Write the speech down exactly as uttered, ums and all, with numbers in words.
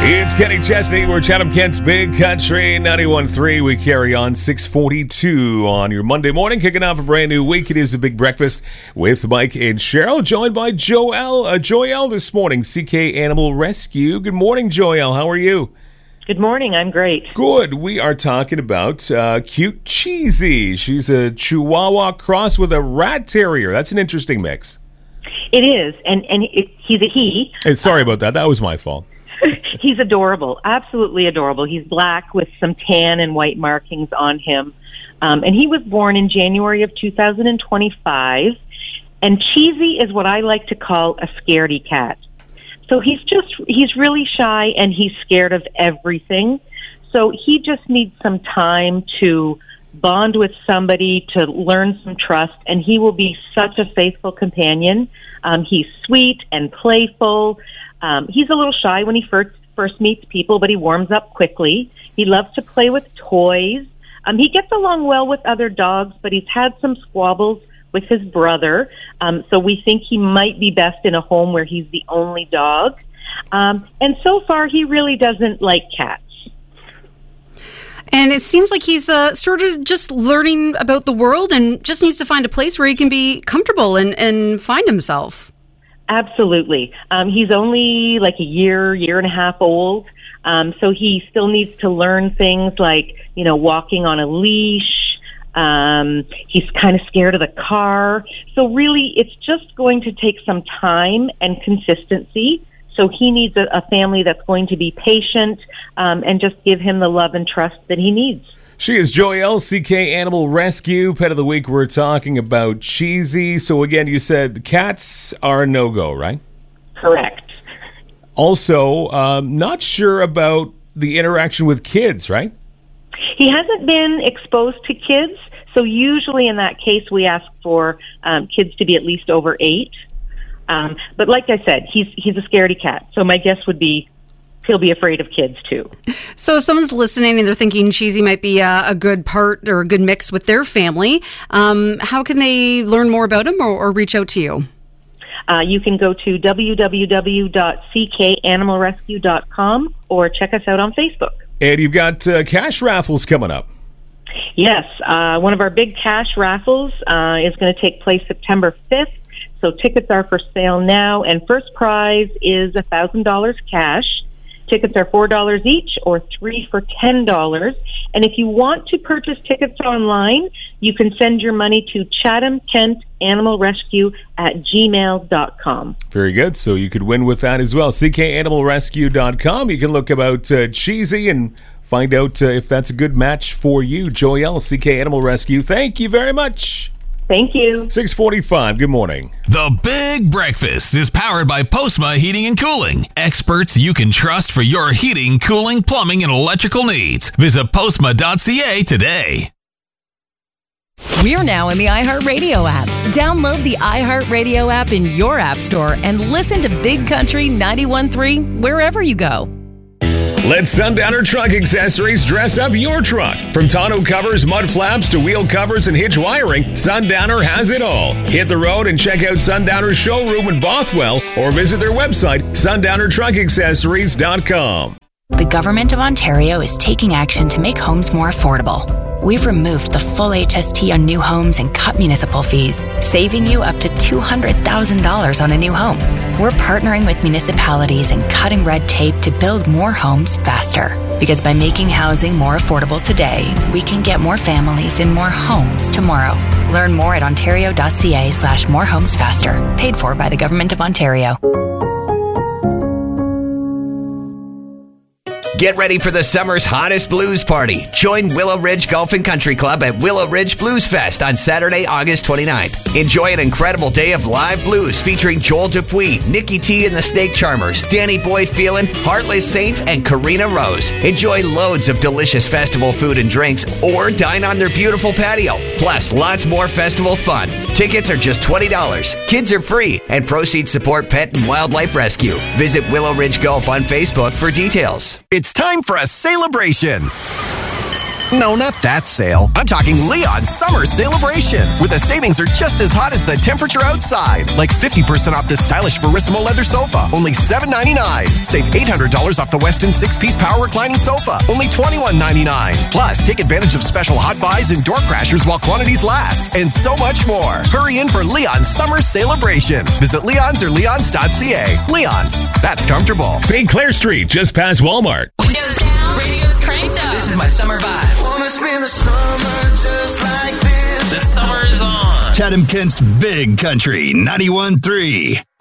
It's Kenny Chesney. We're Chatham Kent's Big Country ninety-one point three. We carry on six forty-two on your Monday morning, kicking off a brand new week. It is a big breakfast with Mike and Cheryl, joined by Joelle. Uh, Joelle this morning, C K Animal Rescue. Good morning, Joelle. How are you? Good morning. I'm great. Good. We are talking about uh, cute Cheesy. She's a Chihuahua cross with a rat terrier. That's an interesting mix. It is, and and it, he's a he. Hey, sorry about that. That was my fault. He's adorable, absolutely adorable. He's black with some tan and white markings on him. Um, and he was born in January of two thousand twenty-five. And Cheesy is what I like to call a scaredy cat. So he's just, he's really shy and he's scared of everything. So he just needs some time to bond with somebody, to learn some trust, and he will be such a faithful companion. Um, he's sweet and playful. Um, he's a little shy when he first first meets people, but he warms up quickly. He loves to play with toys. Um, he gets along well with other dogs, but he's had some squabbles with his brother. Um, so we think he might be best in a home where he's the only dog. Um, and so far, he really doesn't like cats. And it seems like he's uh, sort of just learning about the world and just needs to find a place where he can be comfortable and, and find himself. Absolutely. Um, he's only like a year, year and a half old. Um, so he still needs to learn things like, you know, walking on a leash. Um, he's kind of scared of the car. So really, it's just going to take some time and consistency. So he needs a, a family that's going to be patient um, and just give him the love and trust that he needs. She is Joelle, C K Animal Rescue. Pet of the Week, we're talking about Cheesy. So again, you said the cats are a no-go, right? Correct. Also, um, not sure about the interaction with kids, right? He hasn't been exposed to kids. So usually in that case, we ask for um, kids to be at least over eight. Um, but like I said, he's he's a scaredy cat. So my guess would be he'll be afraid of kids too. So if someone's listening and they're thinking Cheesy might be a, a good part or a good mix with their family, um, how can they learn more about him or, or reach out to you? Uh, you can go to w w w dot c k animal rescue dot com or check us out on Facebook. And you've got uh, cash raffles coming up. Yes, uh, one of our big cash raffles uh, is going to take place September fifth. So tickets are for sale now, and first prize is one thousand dollars cash. Tickets are four dollars each or three for ten dollars. And if you want to purchase tickets online, you can send your money to Chatham Kent Animal Rescue at gmail dot com. Very good. So you could win with that as well. c k animal rescue dot com. You can look about uh, Cheesy and find out uh, if that's a good match for you. Joelle, C K Animal Rescue, thank you very much. Thank you. six forty-five, good morning. The Big Breakfast is powered by Postma Heating and Cooling. Experts you can trust for your heating, cooling, plumbing, and electrical needs. Visit postma dot c a today. We're now in the iHeartRadio app. Download the iHeartRadio app in your app store and listen to Big Country ninety-one point three wherever you go. Let Sundowner Truck Accessories dress up your truck. From tonneau covers, mud flaps, to wheel covers and hitch wiring, Sundowner has it all. Hit the road and check out Sundowner's showroom in Bothwell or visit their website, sundowner truck accessories dot com. The Government of Ontario is taking action to make homes more affordable. We've removed the full H S T on new homes and cut municipal fees, saving you up to two hundred thousand dollars on a new home. We're partnering with municipalities and cutting red tape to build more homes faster. Because by making housing more affordable today, we can get more families in more homes tomorrow. Learn more at ontario dot c a slash more homes faster. Paid for by the Government of Ontario. Get ready for the summer's hottest blues party. Join Willow Ridge Golf and Country Club at Willow Ridge Blues Fest on Saturday, August twenty-ninth. Enjoy an incredible day of live blues featuring Joel Dupuis, Nikki T and the Snake Charmers, Danny Boy Phelan, Heartless Saints, and Karina Rose. Enjoy loads of delicious festival food and drinks or dine on their beautiful patio. Plus, lots more festival fun. Tickets are just twenty dollars. Kids are free, and proceeds support pet and wildlife rescue. Visit Willow Ridge Golf on Facebook for details. It's time for a celebration. No, not that sale. I'm talking Leon's Summer Celebration, where the savings are just as hot as the temperature outside. Like fifty percent off this stylish Verissimo leather sofa, only seven ninety-nine. Save eight hundred dollars off the Weston six-piece power reclining sofa, only twenty-one ninety-nine. Plus, take advantage of special hot buys and door crashers while quantities last, and so much more. Hurry in for Leon's Summer Celebration. Visit Leon's or leons dot c a. Leon's, that's comfortable. Saint Clair Street, just past Walmart. Windows down, radio's cranked up. This is my summer vibe. Wanna spend the summer just like this. The summer is on. Chatham Kent's Big Country ninety-one point three.